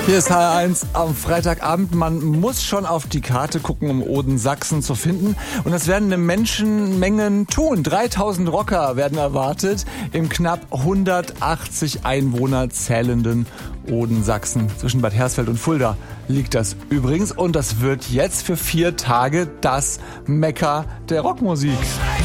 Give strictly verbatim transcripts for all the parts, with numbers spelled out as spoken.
Hier ist H R eins am Freitagabend. Man muss schon auf die Karte gucken, um Odensachsen zu finden. Und das werden eine Menschenmengen tun. dreitausend Rocker werden erwartet im knapp hundertachtzig Einwohner zählenden Odensachsen. Zwischen Bad Hersfeld und Fulda liegt das übrigens. Und das wird jetzt für vier Tage das Mekka der Rockmusik.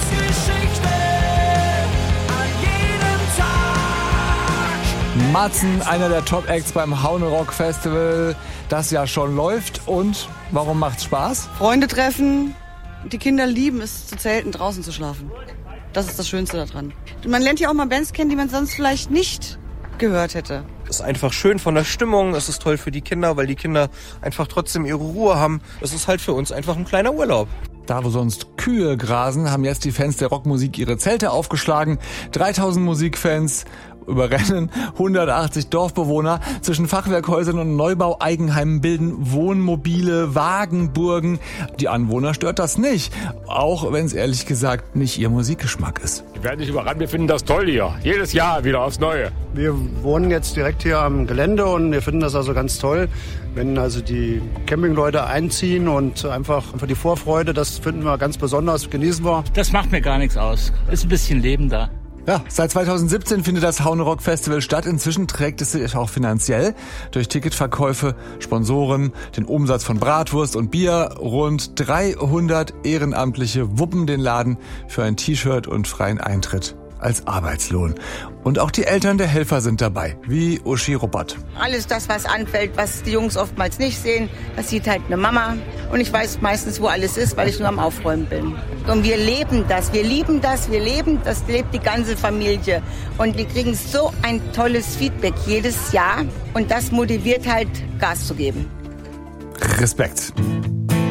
Matzen, einer der Top-Acts beim Haune Rock Festival, das ja schon läuft. Und warum macht's Spaß? Freunde treffen. Die Kinder lieben es, zu zelten, draußen zu schlafen. Das ist das Schönste daran. Man lernt ja auch mal Bands kennen, die man sonst vielleicht nicht gehört hätte. Es ist einfach schön von der Stimmung, es ist toll für die Kinder, weil die Kinder einfach trotzdem ihre Ruhe haben. Es ist halt für uns einfach ein kleiner Urlaub. Da, wo sonst Kühe grasen, haben jetzt die Fans der Rockmusik ihre Zelte aufgeschlagen. dreitausend Musikfans überrennen hundertachtzig Dorfbewohner. Zwischen Fachwerkhäusern und Neubau-Eigenheimen bilden Wohnmobile, Wagenburgen. Die Anwohner stört das nicht, auch wenn es ehrlich gesagt nicht ihr Musikgeschmack ist. Wir werden nicht überrannt, wir finden das toll hier. Jedes Jahr wieder aufs Neue. Wir wohnen jetzt direkt hier am Gelände und wir finden das also ganz toll, wenn also die Campingleute einziehen und einfach, einfach die Vorfreude, das finden wir ganz besonders, genießen wir. Das macht mir gar nichts aus. Ist ein bisschen Leben da. Ja, seit zweitausendsiebzehn findet das Haune Rock Festival statt. Inzwischen trägt es sich auch finanziell durch Ticketverkäufe, Sponsoren, den Umsatz von Bratwurst und Bier. Rund dreihundert Ehrenamtliche wuppen den Laden für ein T-Shirt und freien Eintritt als Arbeitslohn. Und auch die Eltern der Helfer sind dabei, wie Uschi Ruppert. Alles das, was anfällt, was die Jungs oftmals nicht sehen, das sieht halt eine Mama. Und ich weiß meistens, wo alles ist, weil ich nur am Aufräumen bin. Und wir leben das, wir lieben das, wir leben, das lebt die ganze Familie. Und wir kriegen so ein tolles Feedback jedes Jahr. Und das motiviert halt, Gas zu geben. Respekt.